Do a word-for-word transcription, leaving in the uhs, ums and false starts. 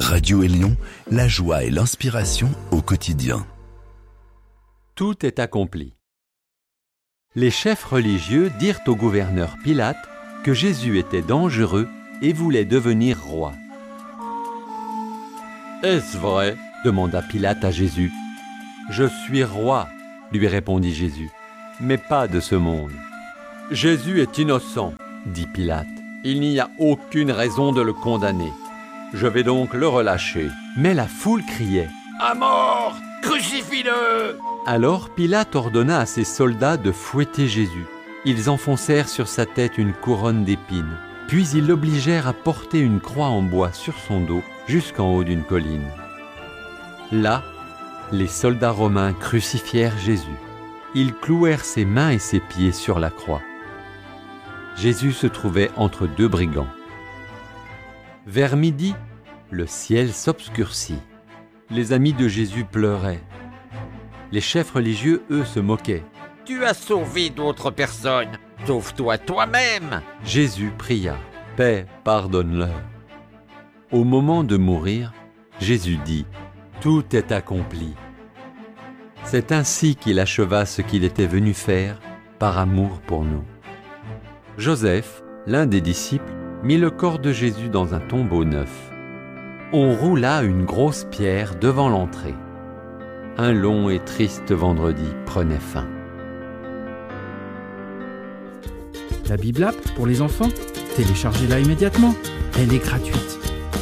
Radio Élion, la joie et l'inspiration au quotidien. Tout est accompli. Les chefs religieux dirent au gouverneur Pilate que Jésus était dangereux et voulait devenir roi. « Est-ce vrai ?» demanda Pilate à Jésus. « Je suis roi, » lui répondit Jésus, « mais pas de ce monde. »« Jésus est innocent, » dit Pilate. « Il n'y a aucune raison de le condamner. Je vais donc le relâcher. » Mais la foule criait « À mort! Crucifie-le » Alors Pilate ordonna à ses soldats de fouetter Jésus. Ils enfoncèrent sur sa tête une couronne d'épines, puis ils l'obligèrent à porter une croix en bois sur son dos jusqu'en haut d'une colline. Là, les soldats romains crucifièrent Jésus. Ils clouèrent ses mains et ses pieds sur la croix. Jésus se trouvait entre deux brigands. Vers midi, le ciel s'obscurcit. Les amis de Jésus pleuraient. Les chefs religieux, eux, se moquaient. « Tu as sauvé d'autres personnes, sauve-toi toi-même » Jésus pria. « Paix, pardonne-leur. » Au moment de mourir, Jésus dit « Tout est accompli. » C'est ainsi qu'il acheva ce qu'il était venu faire par amour pour nous. Joseph, l'un des disciples, mit le corps de Jésus dans un tombeau neuf. On roula une grosse pierre devant l'entrée. Un long et triste vendredi prenait fin. La Bible App pour les enfants, téléchargez-la immédiatement. Elle est gratuite.